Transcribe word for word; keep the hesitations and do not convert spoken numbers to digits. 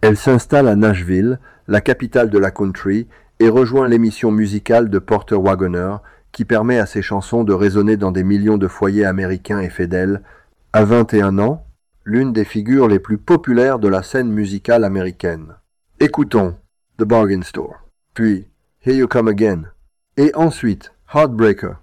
Elle s'installe à Nashville, la capitale de la country, et rejoint l'émission musicale de Porter Wagoner, qui permet à ses chansons de résonner dans des millions de foyers américains et fidèles. À vingt et un ans, l'une des figures les plus populaires de la scène musicale américaine. Écoutons The Bargain Store, puis Here You Come Again, et ensuite Heartbreaker.